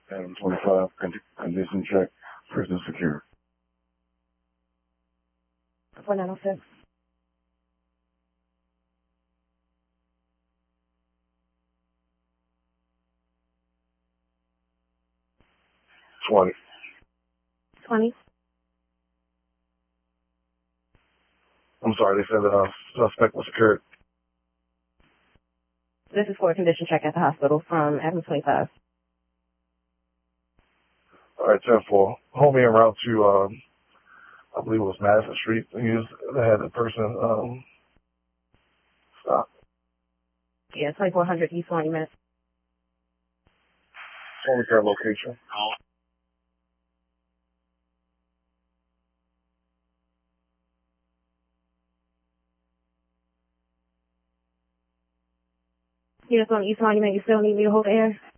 Adam 25, condition check, prison secure. 4906. Twenty. 20. I'm sorry, they said that suspect was secured. This is for a condition check at the hospital from Adam 25. All right, 10-4. Hold me en route to, I believe it was Madison Street. They had the person stop. Yeah, 2400 East Monument. Only care location. You're just on East Monument. You still need me to hold the air?